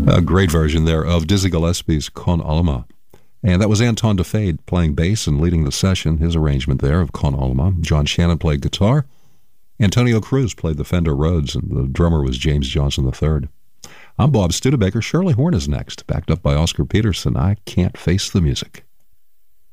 A great version there of Dizzy Gillespie's Con Alma. And that was Anton DeFade playing bass and leading the session, his arrangement there of Con Alma. John Shannon played guitar. Antonio Cruz played the Fender Rhodes, and the drummer was James Johnson III. I'm Bob Studebaker. Shirley Horn is next, backed up by Oscar Peterson. I Can't Face the Music.